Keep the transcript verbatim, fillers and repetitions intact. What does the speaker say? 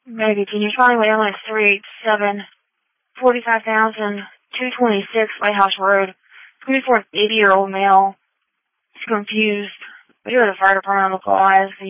Maybe. Can you find me L S three eight seven, forty-five thousand, two twenty-six Lighthouse Road? twenty-four, eighty-year-old male. He's confused. We go to the fire department on the call. I asked